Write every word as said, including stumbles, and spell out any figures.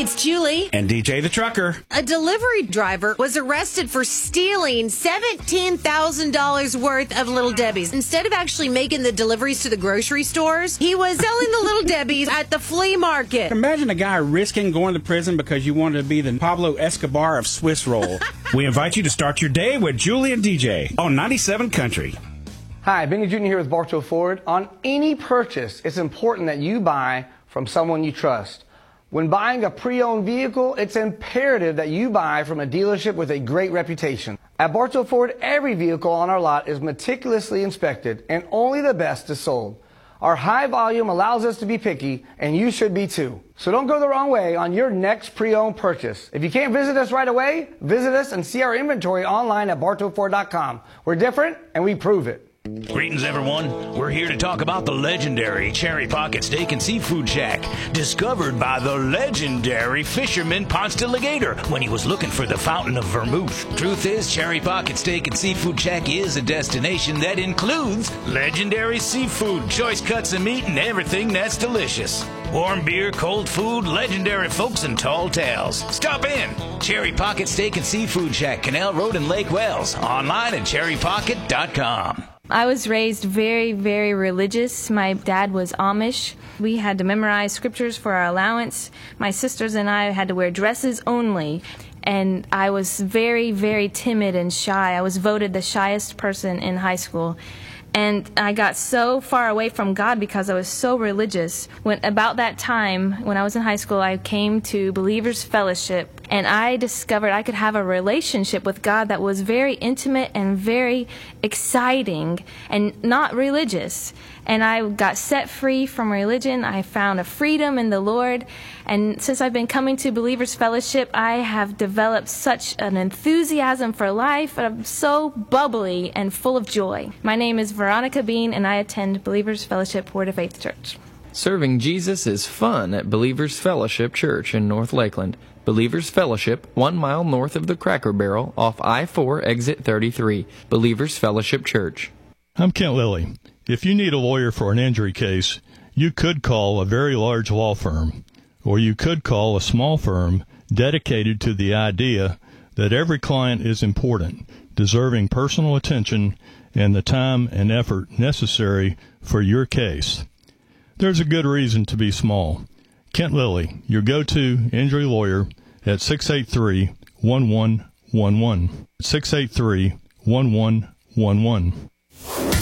It's Julie. And D J the trucker. A delivery driver was arrested for stealing seventeen thousand dollars worth of Little Debbie's. Instead of actually making the deliveries to the grocery stores, he was selling the Little Debbie's at the flea market. Imagine a guy risking going to prison because you wanted to be the Pablo Escobar of Swiss roll. We invite you to start your day with Julie and D J on ninety-seven Country. Hi, Benny Junior here with Bartow Ford. On any purchase, it's important that you buy from someone you trust. When buying a pre-owned vehicle, it's imperative that you buy from a dealership with a great reputation. At Bartow Ford, every vehicle on our lot is meticulously inspected, and only the best is sold. Our high volume allows us to be picky, and you should be too. So don't go the wrong way on your next pre-owned purchase. If you can't visit us right away, visit us and see our inventory online at bartow ford dot com. We're different, and we prove it. Greetings, everyone. We're here to talk about the legendary Cherry Pocket Steak and Seafood Shack, discovered by the legendary fisherman Ponce de Legator when he was looking for the fountain of vermouth. Truth is, Cherry Pocket Steak and Seafood Shack is a destination that includes legendary seafood, choice cuts of meat, and everything that's delicious. Warm beer, cold food, legendary folks, and tall tales. Stop in. Cherry Pocket Steak and Seafood Shack, Canal Road in Lake Wells. Online at cherry pocket dot com. I was raised very, very religious. My dad was Amish. We had to memorize scriptures for our allowance. My sisters and I had to wear dresses only. And I was very, very timid and shy. I was voted the shyest person in high school. And I got so far away from God because I was so religious. When about that time, when I was in high school, I came to Believers Fellowship, and I discovered I could have a relationship with God that was very intimate and very exciting and not religious. And I got set free from religion. I found a freedom in the Lord. And since I've been coming to Believers Fellowship, I have developed such an enthusiasm for life. I'm so bubbly and full of joy. My name is Veronica Bean, and I attend Believers Fellowship Word of Faith Church. Serving Jesus is fun at Believers Fellowship Church in North Lakeland. Believers Fellowship, one mile north of the Cracker Barrel, off I four, exit thirty-three. Believers Fellowship Church. I'm Kent Lilly. If you need a lawyer for an injury case, you could call a very large law firm, or you could call a small firm dedicated to the idea that every client is important, deserving personal attention and the time and effort necessary for your case. There's a good reason to be small. Kent Lilly, your go-to injury lawyer at six eight three, one one one one. six eight three, one one one one.